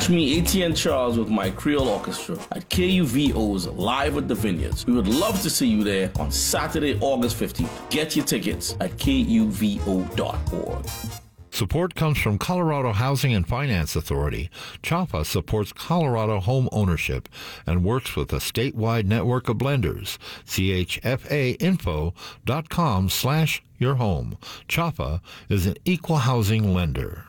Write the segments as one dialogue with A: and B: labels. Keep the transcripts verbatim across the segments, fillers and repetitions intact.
A: Catch me, A T N Charles, with my Creole Orchestra at K U V O's Live at the Vineyards. We would love to see you there on Saturday, August fifteenth. Get your tickets at K U V O dot org.
B: Support comes from Colorado Housing and Finance Authority. CHAPA supports Colorado home ownership and works with a statewide network of lenders. C H F A info dot com slash your home. CHAPA is an equal housing lender.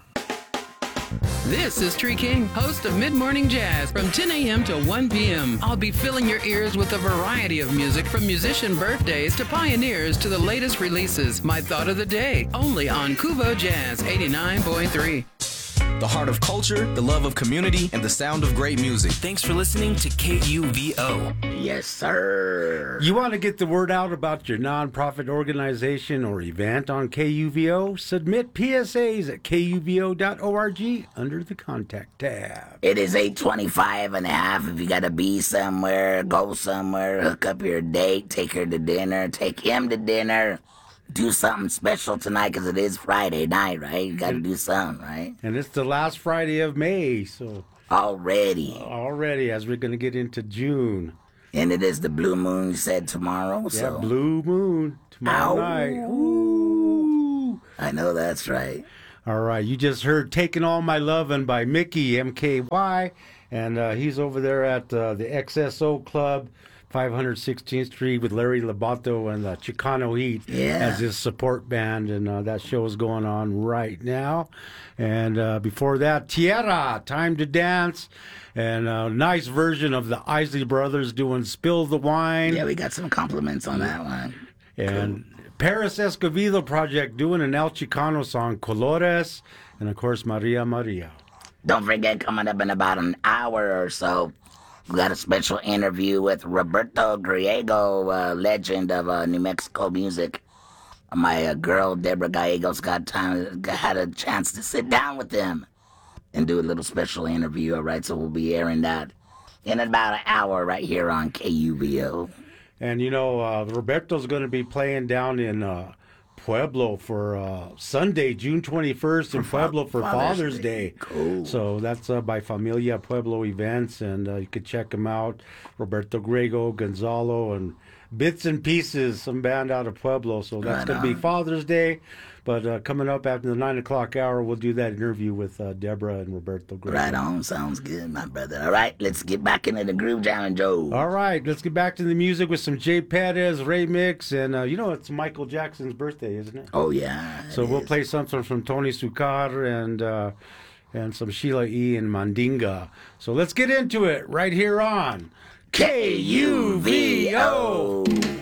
C: This is Tree King, host of Mid Morning Jazz from ten a.m. to one p.m. I'll be filling your ears with a variety of music from musician birthdays to pioneers to the latest releases. My thought of the day, only on Kuvo Jazz eighty-nine point three.
D: The heart of culture, the love of community, and the sound of great music. Thanks for listening to K U V O.
E: Yes, sir.
F: You want to get the word out about your nonprofit organization or event on K U V O? Submit P S As at K U V O dot org under the Contact tab.
E: It is eight twenty-five and a half. If you got to be somewhere, go somewhere, hook up your date, take her to dinner, take him to dinner. Do something special tonight because it is Friday night, right? You got to do something, right?
F: And it's the last Friday of May, so...
E: Already.
F: Already, as we're going to get into June.
E: And it is the blue moon, you said, tomorrow,
F: yeah,
E: so...
F: Yeah, blue moon tomorrow
E: Ow.
F: night. Ooh.
E: I know that's right.
F: All right, you just heard Taking All My Lovin' by Mickey, M K Y, and uh, he's over there at uh, the X S O Club, five sixteenth Street with Larry Labato and the Chicano Heat
E: yeah.
F: as his support band, and uh, that show is going on right now. And uh, before that, Tierra, Time to Dance, and a nice version of the Isley Brothers doing Spill the Wine.
E: Yeah, we got some compliments on that one.
F: And cool. Paris Escovedo Project doing an El Chicano song, Colores, and of course, Maria Maria.
E: Don't forget, coming up in about an hour or so, we got a special interview with Roberto Griego, uh, legend of uh, New Mexico music. My uh, girl, Deborah Gallegos, got time, had a chance to sit down with him and do a little special interview, all right? So we'll be airing that in about an hour right here on K U V O.
F: And, you know, uh, Roberto's going to be playing down in uh, Pueblo for uh, Sunday, June twenty-first, in Pueblo for Father's, Father's Day.
E: Day. Cool.
F: So that's uh, by Familia Pueblo Events, and uh, you could check him out. Roberto Griego, Gonzalo, and Bits and Pieces, some band out of Pueblo. So that's right going to be Father's Day. But uh, coming up after the nine o'clock hour, we'll do that interview with uh, Deborah and Roberto Griego.
E: Right on. Sounds good, my brother. All right, let's get back into the groove, John Joe.
F: All right, let's get back to the music with some Jay Perez remix. And, uh, you know, it's Michael Jackson's birthday, isn't it?
E: Oh, yeah.
F: So we'll is. play something from Tony Sucar and, uh, and some Sheila E. and Mandinga. So let's get into it right here on
E: K U V O.